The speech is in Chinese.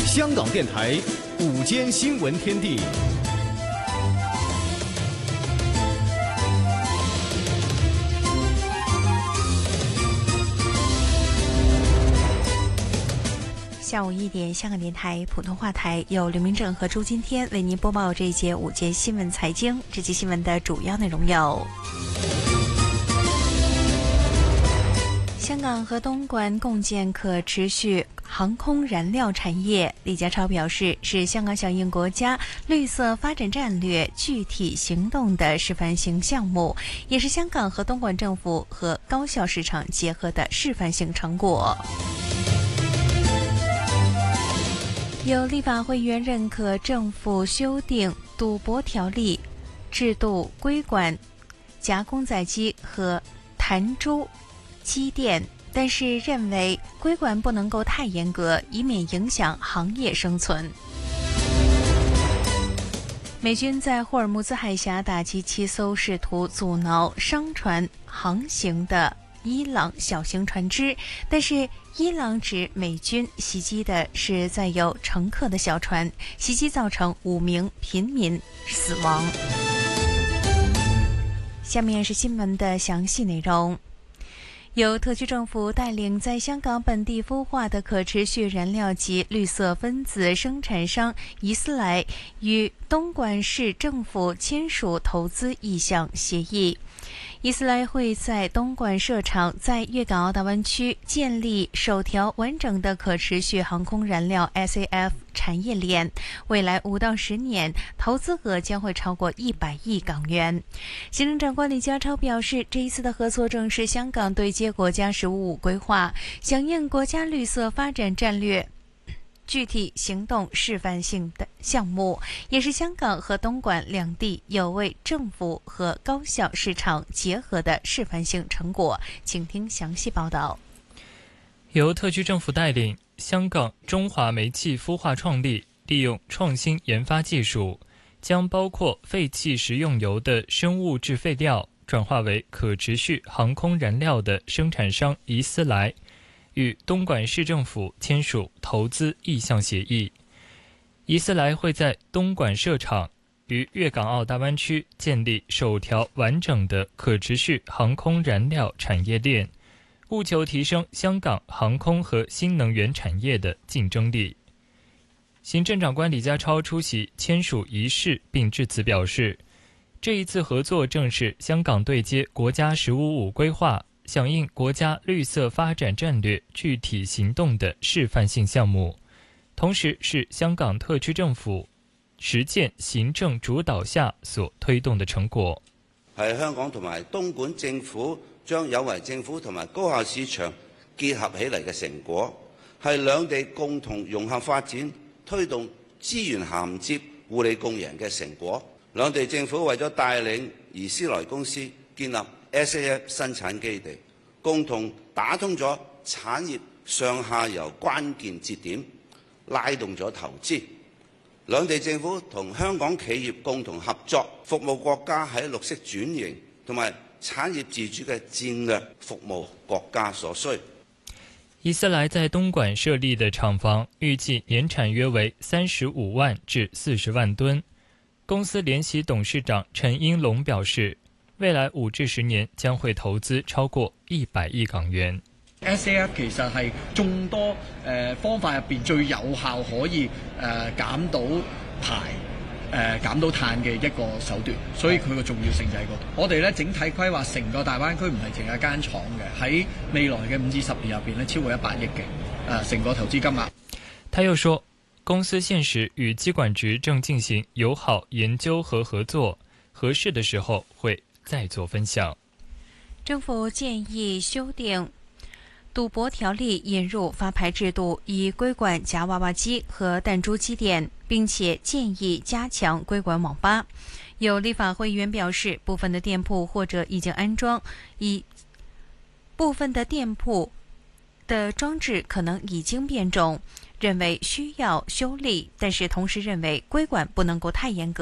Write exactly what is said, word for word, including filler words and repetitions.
香港电台午间新闻天地。 下午一点，香港电台普通话台由刘明正和周今天为您播报这一节午间新闻财经。这期新闻的主要内容有：香港和东莞共建可持续航空燃料产业。李家超表示，是香港响应国家绿色发展战略具体行动的示范性项目，也是香港和东莞政府和高校市场结合的示范性成果。有立法会议员认可政府修订赌博条例制度，规管加工仔机和弹珠机店，但是认为规管不能够太严格，以免影响行业生存。美军在霍尔木兹海峡打击七艘试图阻挠商船航行的伊朗小型船只，但是伊朗指美军袭击的是载有乘客的小船，袭击造成五名平民死亡。下面是新闻的详细内容。由特区政府带领在香港本地孵化的可持续燃料及绿色分子生产商怡斯莱与东莞市政府签署投资意向协议。怡斯莱会在东莞设厂，在粤港澳大湾区建立首条完整的可持续航空燃料 S A F 产业链，未来五到十年投资额将会超过一百亿港元。行政长官李家超表示，这一次的合作正是香港对接国家“十五五”规划，响应国家绿色发展战略具体行动示范性的项目，也是香港和东莞两地有为政府和高校市场结合的示范性成果。请听详细报道。 由特区政府带领，香港中华煤气孵化创立，利用创新研发技术，将包括废弃食用油的生物质废料转化为可持续航空燃料的生产商怡斯莱与东莞市政府签署投资意向协议。怡斯莱会在东莞设厂，于粤港澳大湾区建立首条完整的可持续航空燃料产业链，务求提升香港航空和新能源产业的竞争力。行政长官李家超出席签署仪式并致辞表示，这一次合作正是香港对接国家“十五五”规划，响应国家绿色发展战略具体行动的示范性项目，同時是香港特區政府實踐行政主導下所推動的成果。 係香港同埋東莞政府將有為政府同埋高校市場結合起嚟嘅成果，係兩地共同融合發展、推動資源銜接、互利共贏嘅成果。兩地政府為咗帶領怡斯萊公司建立 S A F 生產基地，共同打通咗產業上下游關鍵節點，拉動咗投資。兩地政府同香港企業共同合作，服務國家喺綠色轉型同埋產業自主嘅戰略服務國家所需。 怡斯萊在東莞設立的廠房預計年產約為三十五萬至四十萬噸。公司聯席董事長陳英龍表示，未來五至十年將會投資超過一百億港元。 S A F 其實係眾多誒、呃、方法入邊最有效可以誒、呃、減到排誒、呃、減到碳嘅一個手段，所以佢個重要性就喺嗰度。我哋咧整體規劃成個大灣區唔係淨係間廠嘅，喺未來嘅五至十年入邊咧超過一百億嘅誒成個投資金額。 他又說，公司現時與機管局正進行友好研究和合作，合適的時候會再做分享。 政府建議修訂賭博條例，引入發牌制度，以規管夾娃娃機和彈珠機店，並且建議加強規管網吧。有立法會議員表示，部分的店鋪或者已經安裝，以部分的店鋪的裝置可能已經變種，認為需要修例，但是同時認為規管不能夠太嚴格。